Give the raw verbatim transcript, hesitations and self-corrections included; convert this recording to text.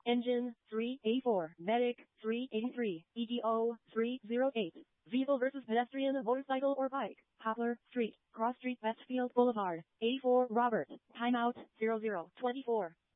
Engine, three eighty-four. Medic, three eighty-three. E T O, three oh eight. Vehicle versus pedestrian, motorcycle or bike. Poplar Street, Cross Street, Westfield Boulevard. eighty-four Robert. Timeout, zero zero twenty-four.